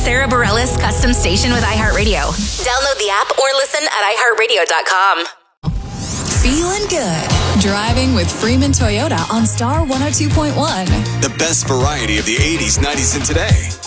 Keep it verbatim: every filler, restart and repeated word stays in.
Sarah Bareilles Custom Station with iHeartRadio. Download the app or listen at i heart radio dot com. Feeling good. Driving with Freeman Toyota on Star one oh two point one. The best variety of the eighties, nineties, and today.